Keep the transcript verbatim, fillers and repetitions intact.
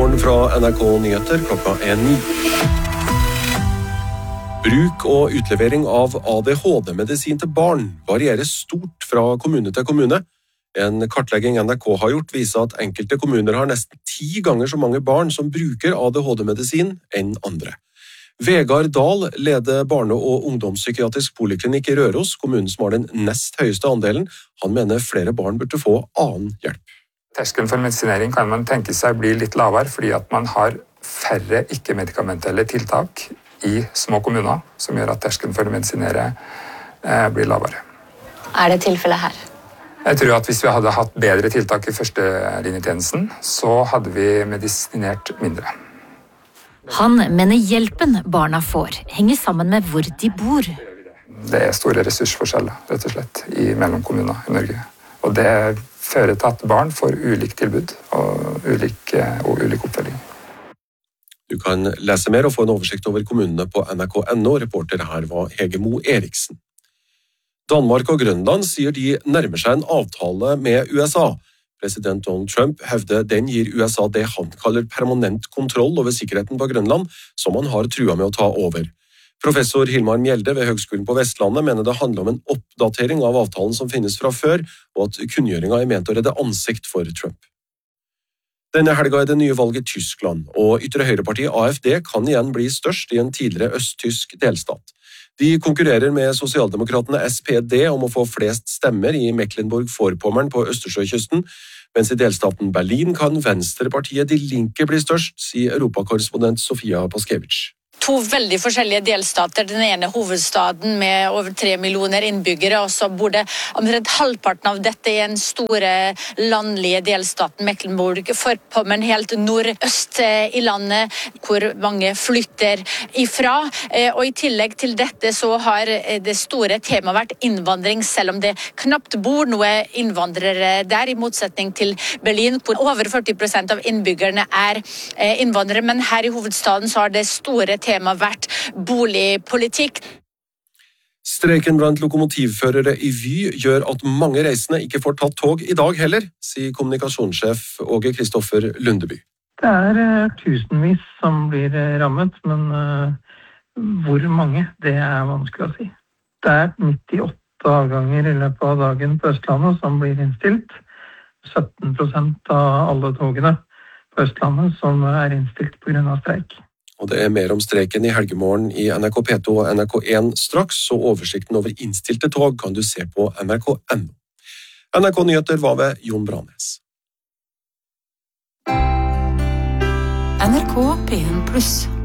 morgen fra N R K Nyheter, klokka er ni. Bruk og utlevering av A D H D-medisin til barn varierer stort fra kommune til kommune. En kartlegging N R K har gjort viser at enkelte kommuner har nesten ti ganger så mange barn som bruker A D H D-medisin enn andre. Vegard Dahl leder barne- og ungdomspsykiatrisk poliklinikk i Røros, kommunen som har den nest høyeste andelen. Han mener flere barn burde få annen hjelp. Terskelen for medisinering kan man tenke seg blir litt lavere, fordi at man har færre ikke-medikamentelle tiltak i små kommuner, som gjør at terskelen for å medisinere eh, blir lavere. Er det tilfellet her? Jeg tror at hvis vi hadde hatt bedre tiltak i førstelinjetjenesten, så hadde vi medisinert mindre. Han mener hjelpen barna får henger sammen med hvor de bor. Det er store ressursforskjeller, rett og slett, i mellom kommuner i Norge. Og det fører til at barn får ulik tilbud og ulik, og ulik oppfølging. Du kan lese mer og få en oversikt over kommunene på N R K punktum no. Reporter her var Hege Mo Eriksen. Danmark og Grønland sier de nærmer seg en avtale med U S A. President Donald Trump hevder den gir U S A det han kaller permanent kontroll over sikkerheten på Grønland, som han har trua med å ta over. Professor Hilmar Mjelde ved Høgskolen på Vestlandet mener det handler om en oppdatering av avtalen som finnes fra før, og at kunngjøringa er ment å redde ansikt for Trump. Denne helga er det nye valget i Tyskland, og ytre høyrepartiet A F D kan igjen bli størst i en tidligere østtysk delstat. De konkurrerer med sosialdemokratene S P D om å få flest stemmer i Mecklenburg-Vorpommern på Østersjøkysten, mens i delstaten Berlin kan venstrepartiet De Linke bli størst, sier europakorrespondent Sofia Paskevich. To veldig forskjellige delstater. Den ene hovedstaden med over tre millioner innbyggere, og så bor det omtrent halvparten av dette i en store landlige delstaten Mecklenburg-Vorpommern, helt nordøst i landet, hvor mange flytter ifra. Og i tillegg til dette så har det store temaet vært innvandring, selv om det knapt bor noe innvandrere der, i motsetning til Berlin, hvor over førti prosent av innbyggerne er innvandrere. Men her i hovedstaden så har det store temaet tema vært boligpolitikk. Streiken blant lokomotivførere i Vy gjør at mange reisende ikke får tatt tog i dag heller, sier kommunikasjonssjef Åge Kristoffer Lundeby. Det er tusenvis som blir rammet, men uh, hvor mange, det er vanskelig å si. Det er nittiåtte avganger i løpet av dagen på Østlandet som blir innstilt. sytten prosent av alle togene på Østlandet som er innstilt på grunn av streik. Og det er mer om streiken i helgemorgen i N R K P to og N R K én straks, og oversikten over innstilte tog kan du se på N R K punktum no. N R K Nyheter var ved Jon Branes. N R K P en pluss.